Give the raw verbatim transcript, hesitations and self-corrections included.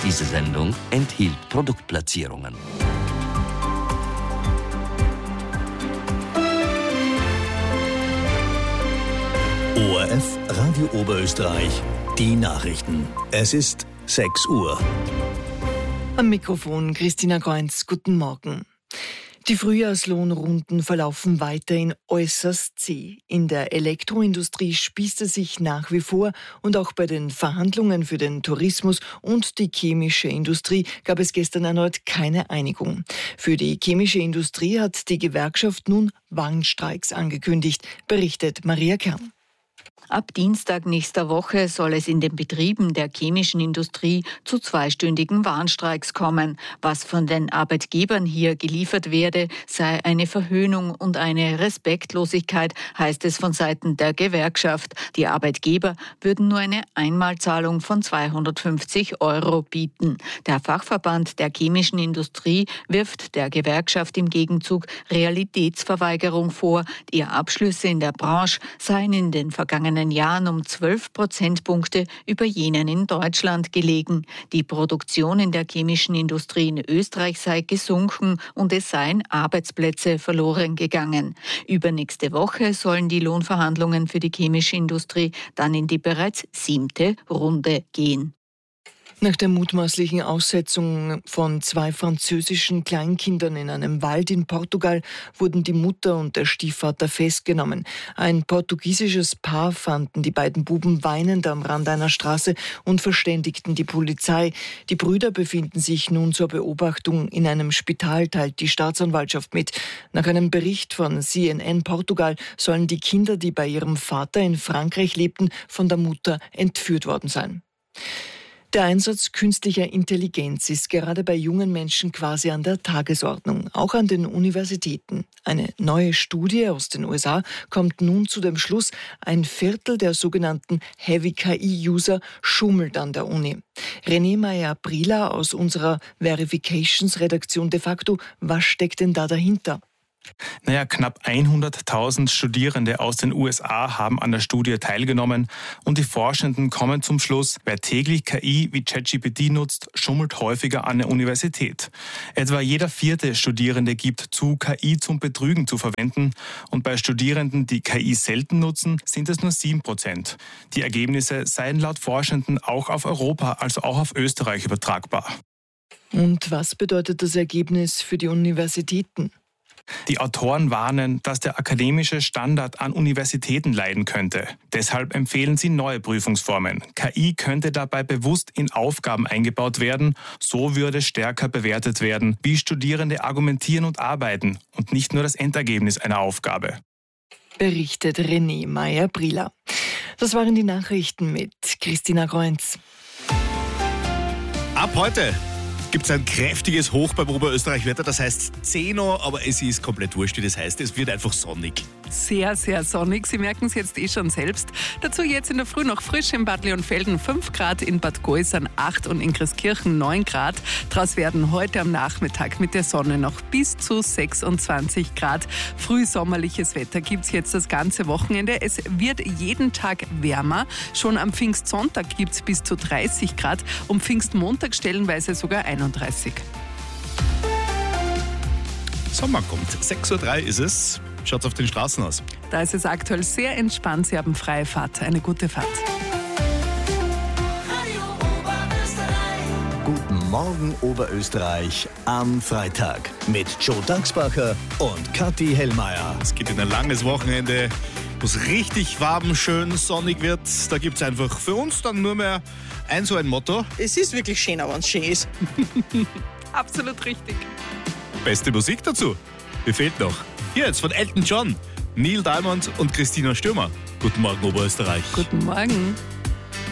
Diese Sendung enthielt Produktplatzierungen. O R F Radio Oberösterreich, die Nachrichten. Es ist sechs Uhr. Am Mikrofon Christina Kreunz, guten Morgen. Die Frühjahrslohnrunden verlaufen weiterhin äußerst zäh. In der Elektroindustrie spießt es sich nach wie vor und auch bei den Verhandlungen für den Tourismus und die chemische Industrie gab es gestern erneut keine Einigung. Für die chemische Industrie hat die Gewerkschaft nun Warnstreiks angekündigt, berichtet Maria Kern. Ab Dienstag nächster Woche soll es in den Betrieben der chemischen Industrie zu zweistündigen Warnstreiks kommen. Was von den Arbeitgebern hier geliefert werde, sei eine Verhöhnung und eine Respektlosigkeit, heißt es von Seiten der Gewerkschaft. Die Arbeitgeber würden nur eine Einmalzahlung von zweihundertfünfzig Euro bieten. Der Fachverband der chemischen Industrie wirft der Gewerkschaft im Gegenzug Realitätsverweigerung vor. Die Abschlüsse in der Branche seien in den vergangenen Jahren um zwölf Prozentpunkte über jenen in Deutschland gelegen. Die Produktion in der chemischen Industrie in Österreich sei gesunken und es seien Arbeitsplätze verloren gegangen. Übernächste Woche sollen die Lohnverhandlungen für die chemische Industrie dann in die bereits siebte Runde gehen. Nach der mutmaßlichen Aussetzung von zwei französischen Kleinkindern in einem Wald in Portugal wurden die Mutter und der Stiefvater festgenommen. Ein portugiesisches Paar fanden die beiden Buben weinend am Rand einer Straße und verständigten die Polizei. Die Brüder befinden sich nun zur Beobachtung in einem Spital, teilt die Staatsanwaltschaft mit. Nach einem Bericht von C N N Portugal sollen die Kinder, die bei ihrem Vater in Frankreich lebten, von der Mutter entführt worden sein. Der Einsatz künstlicher Intelligenz ist gerade bei jungen Menschen quasi an der Tagesordnung, auch an den Universitäten. Eine neue Studie aus den U S A kommt nun zu dem Schluss, ein Viertel der sogenannten Heavy-K I-User schummelt an der Uni. René Meyer-Brila aus unserer Verifications-Redaktion de facto, was steckt denn da dahinter? Naja, knapp hunderttausend Studierende aus den U S A haben an der Studie teilgenommen und die Forschenden kommen zum Schluss, wer täglich K I wie ChatGPT nutzt, schummelt häufiger an der Universität. Etwa jeder vierte Studierende gibt zu, K I zum Betrügen zu verwenden und bei Studierenden, die K I selten nutzen, sind es nur sieben Prozent. Die Ergebnisse seien laut Forschenden auch auf Europa, also auch auf Österreich übertragbar. Und was bedeutet das Ergebnis für die Universitäten? Die Autoren warnen, dass der akademische Standard an Universitäten leiden könnte. Deshalb empfehlen sie neue Prüfungsformen. K I könnte dabei bewusst in Aufgaben eingebaut werden. So würde stärker bewertet werden, wie Studierende argumentieren und arbeiten und nicht nur das Endergebnis einer Aufgabe. Berichtet René Meyer-Brila. Das waren die Nachrichten mit Christina Kreunz. Ab heute gibt es ein kräftiges Hoch beim Oberösterreich-Wetter, das heißt Zeno, aber es ist komplett wurscht, wie das heißt. Es wird einfach sonnig. Sehr, sehr sonnig. Sie merken es jetzt eh schon selbst. Dazu jetzt in der Früh noch frisch in Bad Leonfelden fünf Grad, in Bad Gäusern acht und in Christkirchen neun Grad. Daraus werden heute am Nachmittag mit der Sonne noch bis zu sechsundzwanzig Grad. Frühsommerliches Wetter gibt es jetzt das ganze Wochenende. Es wird jeden Tag wärmer. Schon am Pfingstsonntag gibt es bis zu dreißig Grad. Um Pfingstmontag stellenweise sogar einunddreißig. Sommer kommt. sechs Uhr drei ist es. Schaut's auf den Straßen aus? Da ist es aktuell sehr entspannt. Sie haben freie Fahrt. Eine gute Fahrt. Guten Morgen Oberösterreich am Freitag mit Joe Daxbacher und Kathi Hellmeier. Es geht in ein langes Wochenende, wo es richtig warm, schön, sonnig wird. Da gibt's einfach für uns dann nur mehr ein so ein Motto. Es ist wirklich schöner, wenn es schön ist. Absolut richtig. Beste Musik dazu. Wie fehlt noch? Hier jetzt von Elton John, Neil Diamond und Christina Stürmer. Guten Morgen Oberösterreich. Guten Morgen.